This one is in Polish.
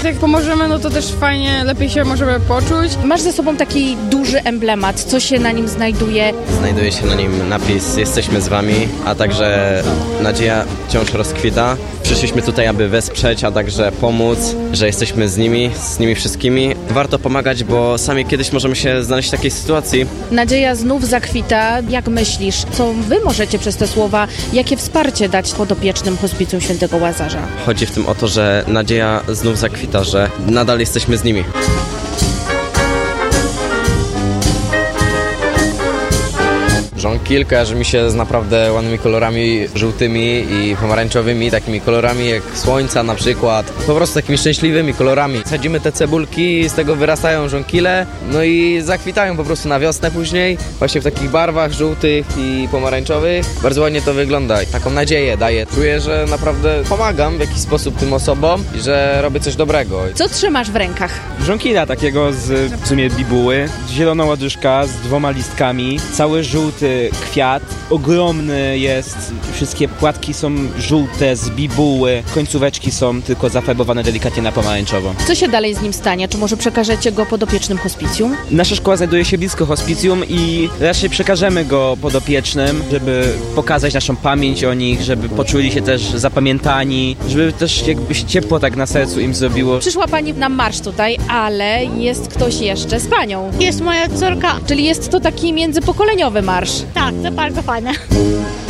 jak pomożemy, no to też fajnie, lepiej się możemy poczuć. Masz ze sobą taki duży emblemat, co się na nim znajduje? Znajduje się na nim napis "Jesteśmy z wami", a także nadzieja wciąż rozkwita. Przyszliśmy tutaj, aby wesprzeć, a także pomóc, że jesteśmy z nimi wszystkimi. Warto pomagać, bo sami kiedyś możemy się znaleźć w takiej sytuacji. Nadzieja znów zakwita. Jak myślisz, co wy możecie przez te słowa, jakie wsparcie dać podopiecznym Hospicjum Świętego Łazarza? Chodzi w tym o to, że nadzieja znów zakwita, że nadal jesteśmy z nimi. Żonkil kojarzy mi się z naprawdę ładnymi kolorami żółtymi i pomarańczowymi, takimi kolorami jak słońca na przykład. Po prostu takimi szczęśliwymi kolorami. Sadzimy te cebulki i z tego wyrastają żonkile, no i zakwitają po prostu na wiosnę później, właśnie w takich barwach żółtych i pomarańczowych. Bardzo ładnie to wygląda i taką nadzieję daje. Czuję, że naprawdę pomagam w jakiś sposób tym osobom i że robię coś dobrego. Co trzymasz w rękach? Żonkila takiego z w sumie bibuły, zielona ładuszka z 2 listkami, cały żółty kwiat, ogromny jest, wszystkie płatki są żółte z bibuły, końcóweczki są tylko zafärbowane delikatnie na pomarańczowo. Co się dalej z nim stanie? Czy może przekażecie go podopiecznym hospicjum? Nasza szkoła znajduje się blisko hospicjum i raczej przekażemy go podopiecznym, żeby pokazać naszą pamięć o nich, żeby poczuli się też zapamiętani, żeby też jakby ciepło tak na sercu im zrobiło. Przyszła pani na marsz tutaj, ale jest ktoś jeszcze z panią. Jest moja córka. Czyli jest to taki międzypokoleniowy marsz. Tak, to bardzo fajne.